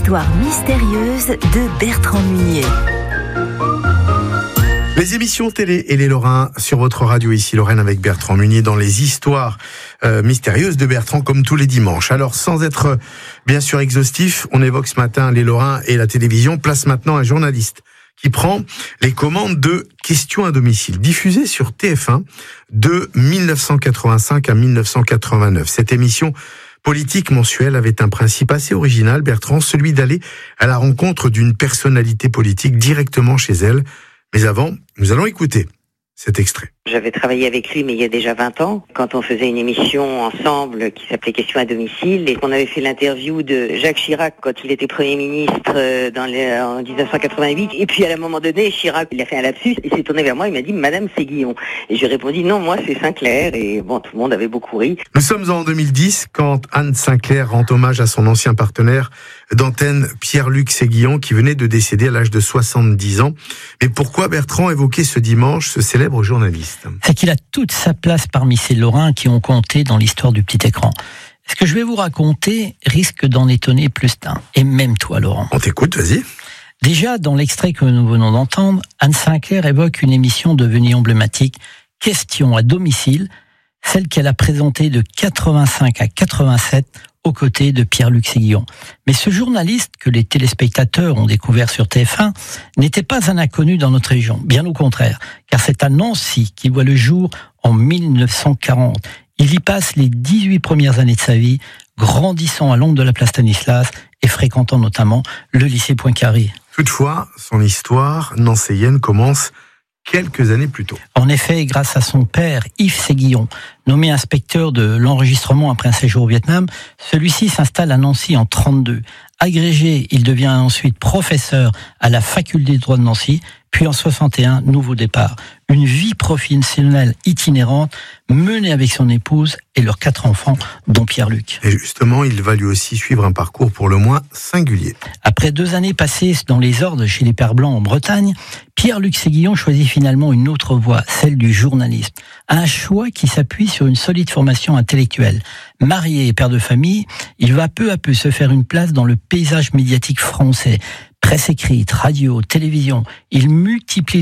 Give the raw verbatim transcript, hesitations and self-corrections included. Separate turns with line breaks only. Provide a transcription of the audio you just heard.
histoires mystérieuses de Bertrand Munier.
Les émissions télé et les Lorrains sur votre radio, ici Lorraine avec Bertrand Munier dans les histoires euh, mystérieuses de Bertrand comme tous les dimanches. Alors sans être euh, bien sûr exhaustif, on évoque ce matin les Lorrains et la télévision. Place maintenant un journaliste qui prend les commandes de Questions à domicile, diffusée sur T F un de dix-neuf cent quatre-vingt-cinq à dix-neuf cent quatre-vingt-neuf. Cette émission politique mensuelle avait un principe assez original, Bertrand, celui d'aller à la rencontre d'une personnalité politique directement chez elle. Mais avant, nous allons écouter cet extrait.
J'avais travaillé avec lui, mais il y a déjà vingt ans, quand on faisait une émission ensemble qui s'appelait Questions à domicile, et qu'on avait fait l'interview de Jacques Chirac quand il était Premier ministre dans les, en dix-neuf cent quatre-vingt-huit. Et puis à un moment donné, Chirac, il a fait un lapsus, et s'est tourné vers moi, il m'a dit « Madame, c'est Guillon ». Et j'ai répondu « Non, moi c'est Sinclair ». Et bon, tout le monde avait beaucoup ri.
Nous sommes en deux mille dix, quand Anne Sinclair rend hommage à son ancien partenaire d'antenne, Pierre-Luc Séguillon, qui venait de décéder à l'âge de soixante-dix ans. Mais pourquoi Bertrand évoquait ce dimanche ce célèbre journaliste ?
C'est qu'il a toute sa place parmi ces Lorrains qui ont compté dans l'histoire du petit écran. Ce que je vais vous raconter risque d'en étonner plus d'un, et même toi, Laurent.
On t'écoute, vas-y.
Déjà, dans l'extrait que nous venons d'entendre, Anne Sinclair évoque une émission devenue emblématique, Questions à domicile, celle qu'elle a présentée de quatre-vingt-cinq à quatre-vingt-sept aux côtés de Pierre-Luc Séguillon. Mais ce journaliste que les téléspectateurs ont découvert sur T F un n'était pas un inconnu dans notre région, bien au contraire, car c'est à Nancy qu'il voit le jour en dix-neuf cent quarante. Il y passe les dix-huit premières années de sa vie, grandissant à l'ombre de la place Stanislas et fréquentant notamment le lycée Poincaré.
Toutefois, son histoire nancéienne commence quelques années plus tôt.
En effet, grâce à son père, Yves Séguillon, nommé inspecteur de l'enregistrement après un séjour au Vietnam, celui-ci s'installe à Nancy en trente-deux. Agrégé, il devient ensuite professeur à la faculté de droit de Nancy, puis en soixante et un, nouveau départ. Une vie professionnelle itinérante menée avec son épouse et leurs quatre enfants, dont Pierre-Luc.
Et justement, il va lui aussi suivre un parcours pour le moins singulier.
Après deux années passées dans les ordres chez les Pères Blancs en Bretagne, Pierre-Luc Séguillon choisit finalement une autre voie, celle du journalisme. Un choix qui s'appuie sur une solide formation intellectuelle. Marié et père de famille, il va peu à peu se faire une place dans le paysage médiatique français. Presse écrite, radio, télévision, il multiplie